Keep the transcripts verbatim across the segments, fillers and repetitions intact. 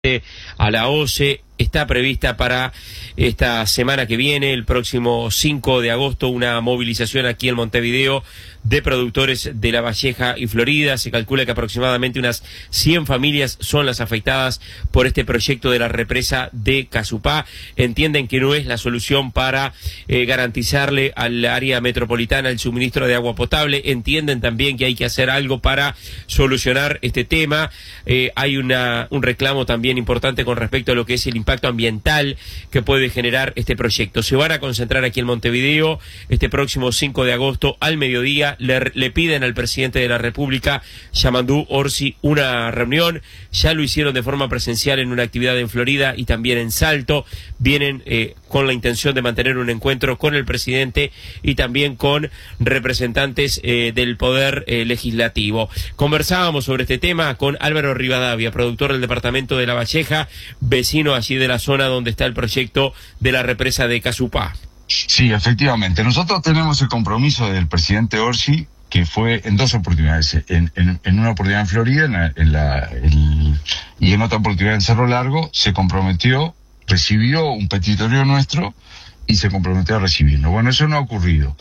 a la O C E. Está prevista para esta semana que viene, el próximo cinco de agosto, una movilización aquí en Montevideo de productores de La Valleja y Florida. Se calcula que aproximadamente unas cien familias son las afectadas por este proyecto de la represa de Casupá. Entienden que no es la solución para eh, garantizarle al área metropolitana el suministro de agua potable. Entienden también que hay que hacer algo para solucionar este tema. Eh, hay una, un reclamo también importante con respecto a lo que es el impacto ambiental que puede generar este proyecto. Se van a concentrar aquí en Montevideo este próximo cinco de agosto al mediodía. Le, le piden al presidente de la República, Yamandú Orsi, una reunión. Ya lo hicieron de forma presencial en una actividad en Florida y también en Salto. Vienen eh, con la intención de mantener un encuentro con el presidente y también con representantes eh, del Poder eh, Legislativo. Conversábamos sobre este tema con Álvaro Rivadavia, productor del departamento de La Valleja, vecino allí de la zona donde está el proyecto de la represa de Casupá. Sí, efectivamente. Nosotros tenemos el compromiso del presidente Orsi, que fue en dos oportunidades. En, en, en una oportunidad en Florida en la, en la, en, y en otra oportunidad en Cerro Largo, se comprometió, recibió un petitorio nuestro y se comprometió a recibirlo. Bueno, eso no ha ocurrido.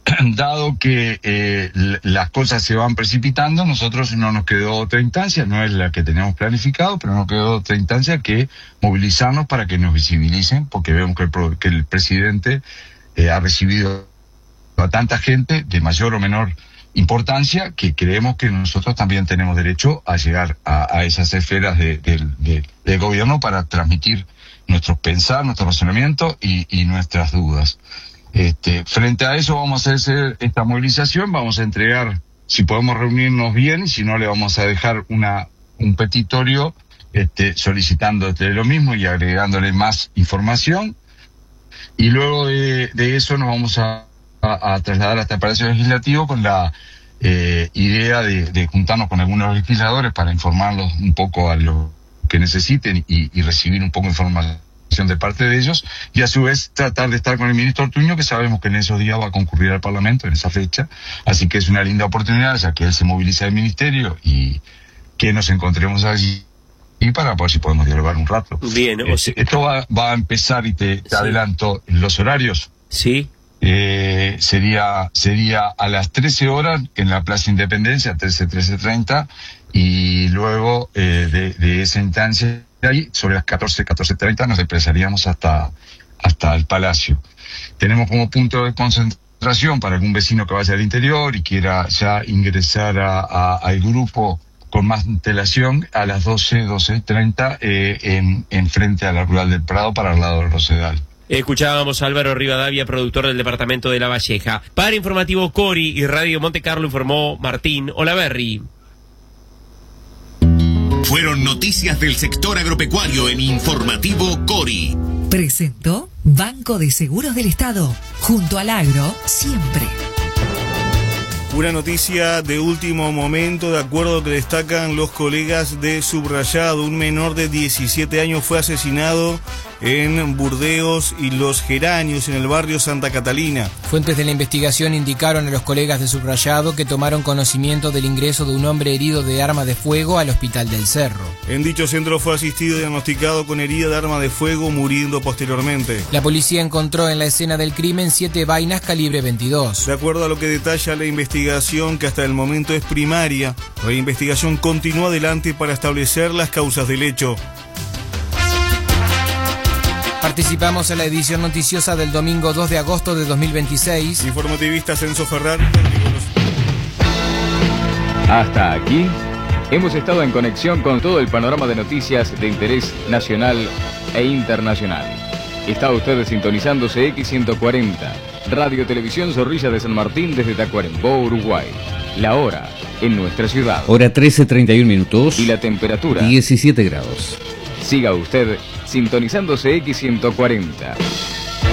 Dado que eh, las cosas se van precipitando, nosotros no nos quedó otra instancia, no es la que teníamos planificado, pero no quedó otra instancia que movilizarnos para que nos visibilicen, porque vemos que el, que el presidente eh, ha recibido a tanta gente de mayor o menor importancia, que creemos que nosotros también tenemos derecho a llegar a, a esas esferas de, de, de, del gobierno para transmitir nuestros pensar, nuestro razonamiento y, y nuestras dudas. Este, frente a eso vamos a hacer esta movilización, vamos a entregar, si podemos reunirnos bien, si no le vamos a dejar una un petitorio este, solicitándote lo mismo y agregándole más información, y luego de, de eso nos vamos a, a, a trasladar hasta el Palacio Legislativo con la eh, idea de, de juntarnos con algunos legisladores para informarlos un poco a lo que necesiten y, y recibir un poco de información de parte de ellos, y a su vez tratar de estar con el ministro Ortuño, que sabemos que en esos días va a concurrir al Parlamento en esa fecha, así que es una linda oportunidad, ya que él se moviliza del ministerio y que nos encontremos allí y para ver si podemos dialogar un rato. Bien, o sea... Esto va, va a empezar, y te, te sí. adelanto los horarios. Sí. Eh, sería sería a las trece horas en la Plaza Independencia, trece, trece treinta, y luego eh, de, de esa instancia ahí, sobre las catorce, catorce treinta, nos desplazaríamos hasta, hasta el Palacio. Tenemos como punto de concentración para algún vecino que vaya al interior y quiera ya ingresar a, a, al grupo con más antelación a las doce, doce treinta eh, en, en frente a la Rural del Prado, para el lado del Rosedal. Escuchábamos a Álvaro Rivadavia, productor del departamento de La Valleja. Para Informativo Cori y Radio Monte Carlo informó Martín Olaverri. Fueron noticias del sector agropecuario en Informativo Cori. Presentó Banco de Seguros del Estado. Junto al agro, siempre. Una noticia de último momento, de acuerdo a lo que destacan los colegas de Subrayado. Un menor de diecisiete años fue asesinado en Burdeos y Los Geranios, en el barrio Santa Catalina. Fuentes de la investigación indicaron a los colegas de Subrayado que tomaron conocimiento del ingreso de un hombre herido de arma de fuego al Hospital del Cerro. En dicho centro fue asistido y diagnosticado con herida de arma de fuego, muriendo posteriormente. La policía encontró en la escena del crimen siete vainas calibre veintidós. De acuerdo a lo que detalla la investigación, que hasta el momento es primaria, la investigación continúa adelante para establecer las causas del hecho. Participamos en la edición noticiosa del domingo dos de agosto de dos mil veintiséis. Informativista Censo Ferrar. Hasta aquí hemos estado en conexión con todo el panorama de noticias de interés nacional e internacional. Está usted sintonizándose X ciento cuarenta, Radio Televisión Zorrilla de San Martín, desde Tacuarembó, Uruguay. La hora en nuestra ciudad. Hora trece, treinta y un minutos. Y la temperatura. diecisiete grados. Siga usted sintonizándose X ciento cuarenta.